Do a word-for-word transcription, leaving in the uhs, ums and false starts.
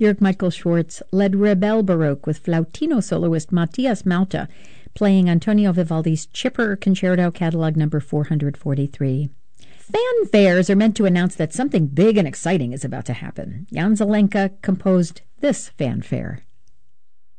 Jörg Michael Schwartz led Rebel Baroque with flautino soloist Matthias Malta, playing Antonio Vivaldi's Chipper Concerto Catalog number four hundred forty-three. Fanfares are meant to announce that something big and exciting is about to happen. Jan Zelenka composed this fanfare.